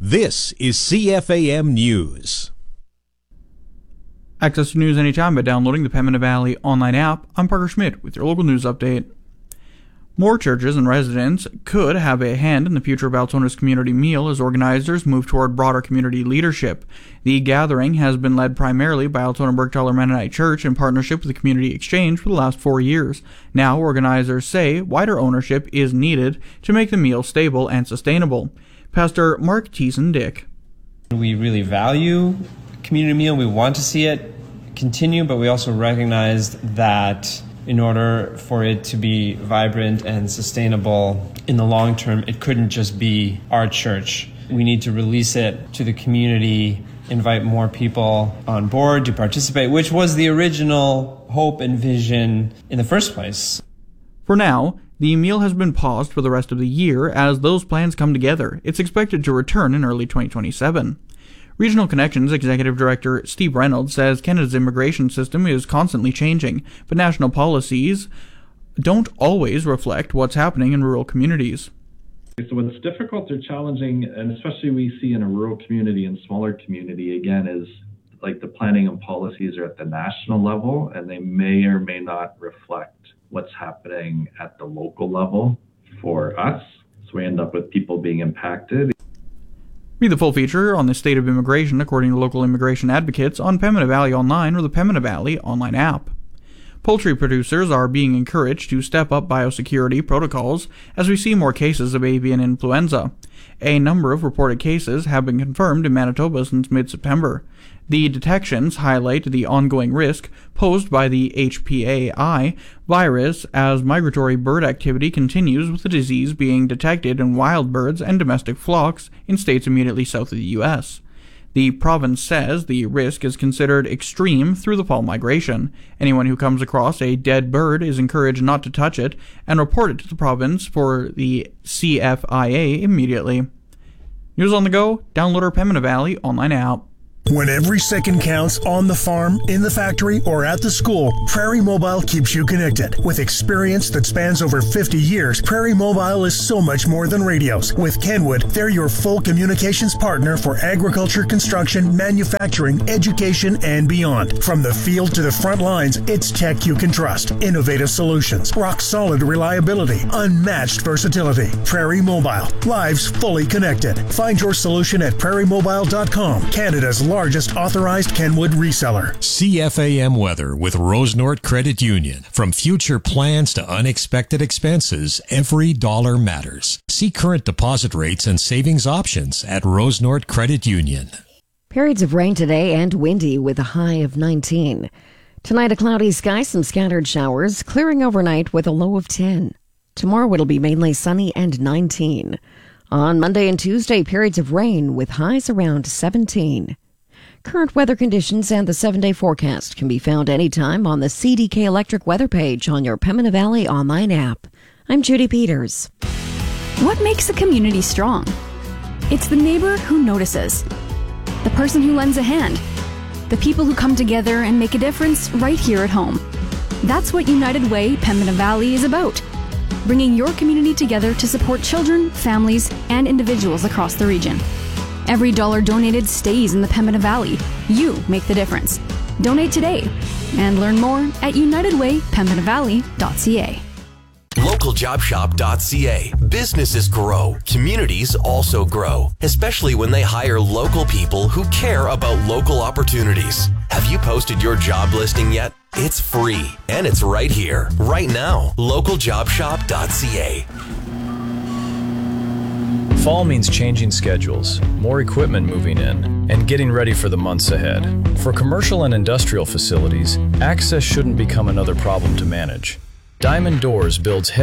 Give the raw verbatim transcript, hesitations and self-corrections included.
This is C F A M News. Access to news anytime by downloading the Pembina Valley online app. I'm Parker Schmidt with your local news update. More churches and residents could have a hand in the future of Altona's community meal as organizers move toward broader community leadership. The gathering has been led primarily by Altona Bergthaler Mennonite Church in partnership with the Community Exchange for the last four years. Now, organizers say wider ownership is needed to make the meal stable and sustainable. Pastor Mark Thiessen-Dick. We really value community meal. We want to see it continue, but we also recognize that in order for it to be vibrant and sustainable in the long term, it couldn't just be our church. We need to release it to the community, invite more people on board to participate, which was the original hope and vision in the first place. For now, the meal has been paused for the rest of the year as those plans come together. It's expected to return in early twenty twenty-seven. Regional Connections Executive Director Steve Reynolds says Canada's immigration system is constantly changing, but national policies don't always reflect what's happening in rural communities. So what's difficult or challenging, and especially we see in a rural community and smaller community, again, is like the planning and policies are at the national level, and they may or may not reflect what's happening at the local level for us. So we end up with people being impacted. Read the full feature on the state of immigration according to local immigration advocates on Pembina Valley Online or the Pembina Valley online app. Poultry producers are being encouraged to step up biosecurity protocols as we see more cases of avian influenza. A number of reported cases have been confirmed in Manitoba since mid-September. The detections highlight the ongoing risk posed by the H P A I virus as migratory bird activity continues, with the disease being detected in wild birds and domestic flocks in states immediately south of the U S. The province says the risk is considered extreme through the fall migration. Anyone who comes across a dead bird is encouraged not to touch it and report it to the province for the C F I A immediately. News on the go, download our Pembina Valley online app. When every second counts on the farm, in the factory, or at the school, Prairie Mobile keeps you connected. With experience that spans over fifty years, Prairie Mobile is so much more than radios. With Kenwood, they're your full communications partner for agriculture, construction, manufacturing, education, and beyond. From the field to the front lines, it's tech you can trust. Innovative solutions, rock-solid reliability, unmatched versatility. Prairie Mobile, lives fully connected. Find your solution at prairie mobile dot com, Canada's largest largest authorized Kenwood reseller. C F A M weather with Rosenort Credit Union. From future plans to unexpected expenses, every dollar matters. See current deposit rates and savings options at Rosenort Credit Union. Periods of rain today and windy with a high of nineteen. Tonight, a cloudy sky, some scattered showers, clearing overnight with a low of ten. Tomorrow, it'll be mainly sunny and nineteen. On Monday and Tuesday, periods of rain with highs around seventeen. Current weather conditions and the seven-day forecast can be found anytime on the C D K Electric weather page on your Pembina Valley online app. I'm Judy Peters. What makes a community strong? It's the neighbor who notices, the person who lends a hand, the people who come together and make a difference right here at home. That's what United Way Pembina Valley is about, bringing your community together to support children, families, and individuals across the region. Every dollar donated stays in the Pembina Valley. You make the difference. Donate today and learn more at united way pembina valley dot c a. local job shop dot c a. Businesses grow. Communities also grow, especially when they hire local people who care about local opportunities. Have you posted your job listing yet? It's free, and it's right here, right now. local job shop dot c a. Fall means changing schedules, more equipment moving in, and getting ready for the months ahead. For commercial and industrial facilities, access shouldn't become another problem to manage. Diamond Doors builds